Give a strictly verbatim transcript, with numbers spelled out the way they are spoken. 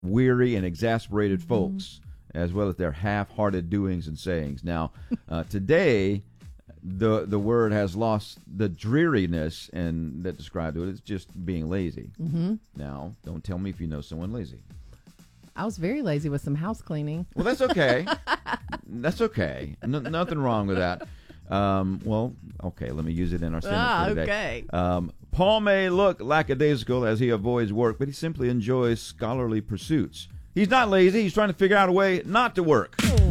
weary and exasperated folks, as well as their half-hearted doings and sayings. Now, uh, today, the the word has lost the dreariness and that described it. It's just being lazy. Mm-hmm. Now, don't tell me if you know someone lazy. I was very lazy with some house cleaning. Well, that's okay. That's okay. No, nothing wrong with that. Um, well, okay, let me use it in our sentence Ah, for today. okay. Um, Paul may look lackadaisical as he avoids work, but he simply enjoys scholarly pursuits. He's not lazy. He's trying to figure out a way not to work.